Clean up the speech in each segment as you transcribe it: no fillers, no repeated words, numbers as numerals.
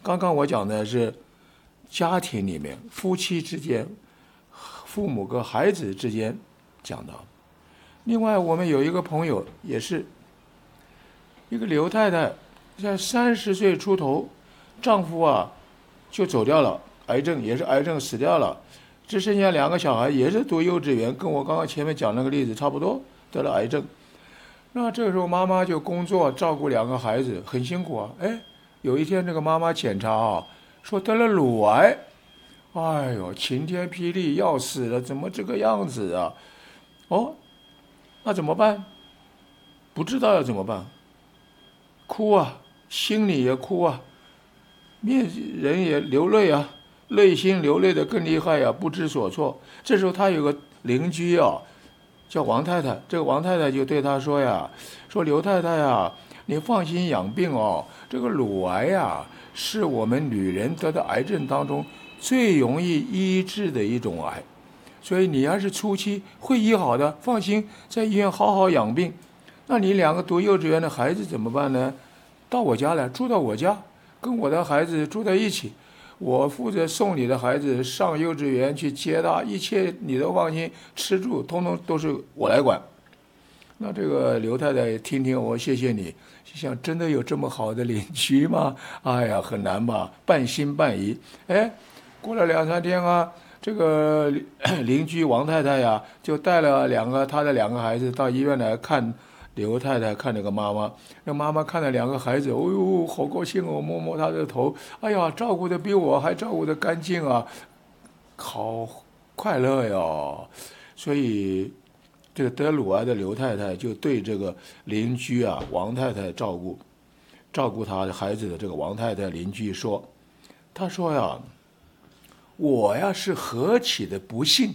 刚刚我讲的是家庭里面夫妻之间、父母跟孩子之间讲的。另外，我们有一个朋友，也是一个刘太太，在30岁出头，丈夫就走掉了，癌症也是癌症死掉了，只剩下2个小孩，也是读幼稚园，跟我刚刚前面讲那个例子差不多，得了癌症。那这个时候妈妈就工作照顾2个孩子，很辛苦啊。有一天这个妈妈检查说得了乳癌，哎呦，晴天霹雳，要死了，怎么这个样子啊？那怎么办？不知道要怎么办，哭啊，心里也哭啊，人也流泪啊，内心流泪的更厉害啊，不知所措。这时候他有个邻居叫王太太，这个王太太就对他说说刘太太你放心养病这个乳癌是我们女人得的癌症当中最容易医治的一种癌，所以你要是初期会医好的，放心，在医院好好养病。那你2个读幼稚园的孩子怎么办呢？到我家来，住到我家，跟我的孩子住在一起，我负责送你的孩子上幼稚园去接他，一切你都放心，吃住通通都是我来管。那这个刘太太听听，我谢谢你，想真的有这么好的邻居吗？哎呀，很难吧，半信半疑。过了2、3天这个邻居王太太就带了她的2个孩子到医院来看刘太太，看那个妈妈。那妈妈看了2个孩子，好高兴摸摸她的头，哎呀，照顾的比我还照顾的干净好快乐哟。所以这个得乳癌的刘太太就对这个邻居王太太照顾她的孩子的这个王太太邻居说，她说我是何其的不幸，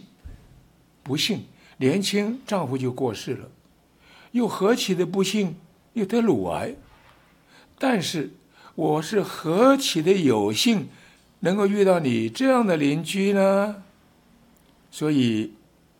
年轻丈夫就过世了，又何其的不幸，又得乳癌，但是我是何其的有幸，能够遇到你这样的邻居呢？所以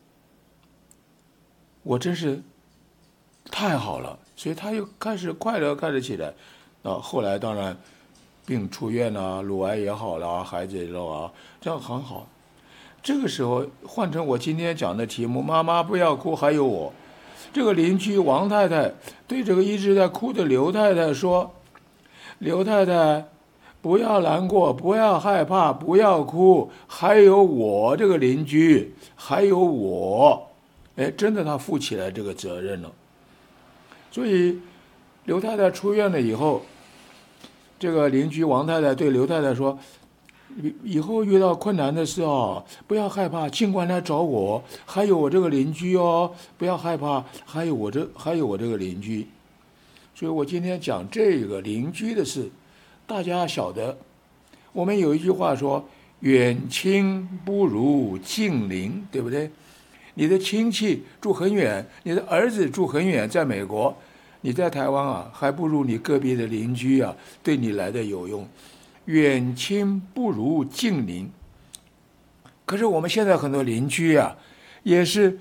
我真是太好了，所以他又开始快乐起来。后来当然病出院了，乳癌也好了，孩子也了这样很好。这个时候换成我今天讲的题目，妈妈不要哭，还有我。这个邻居王太太对这个一直在哭的刘太太说，刘太太不要难过，不要害怕，不要哭，还有我这个邻居，还有我。真的他负起来这个责任了。所以刘太太出院了以后，这个邻居王太太对刘太太说，以后遇到困难的事不要害怕，尽管来找我，还有我这个邻居不要害怕，还有我这个邻居。所以我今天讲这个邻居的事，大家晓得，我们有一句话说，远亲不如近邻，对不对？你的亲戚住很远，你的儿子住很远，在美国，你在台湾还不如你隔壁的邻居对你来的有用。远亲不如近邻。可是我们现在很多邻居也是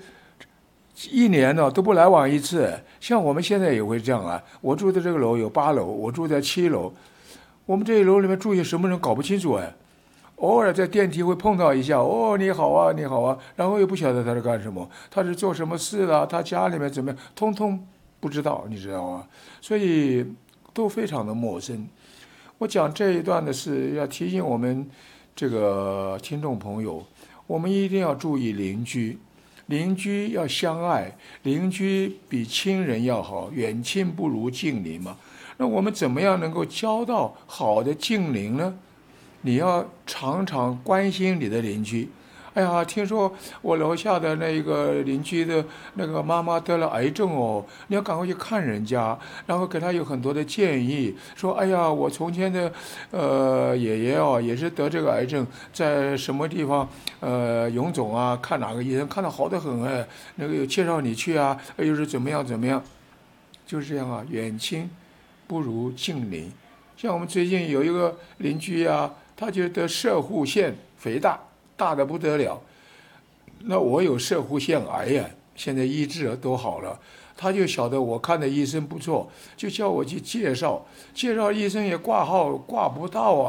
1年都不来往一次。像我们现在也会这样我住的这个楼有8楼，我住在7楼，我们这一楼里面住些什么人搞不清楚偶尔在电梯会碰到一下，你好你好然后又不晓得他是干什么，他是做什么事了，他家里面怎么样，通通不知道，你知道吗？所以都非常的陌生。我讲这一段的是要提醒我们这个听众朋友，我们一定要注意邻居要相爱，邻居比亲人要好，远亲不如近邻嘛。那我们怎么样能够交到好的近邻呢？你要常常关心你的邻居。听说我楼下的那个邻居的那个妈妈得了癌症你要赶快去看人家，然后给他有很多的建议，说我从前的爷爷也是得这个癌症，在什么地方荣总看哪个医生看得好得很那个有介绍你去又是怎么样，就是这样远亲不如近邻。像我们最近有一个邻居他就得摄护腺肥大的不得了，那我有摄护腺癌现在医治都好了，他就晓得我看的医生不错，就叫我去介绍，医生也挂号挂不到